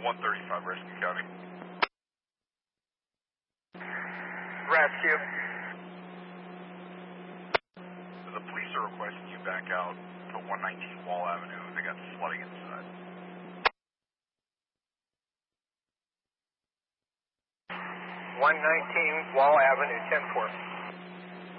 135 Rescue County. Rescue. The police are requesting you back out to 119 Wall Avenue. They got flooding inside. 119 Wall Avenue, 10-4.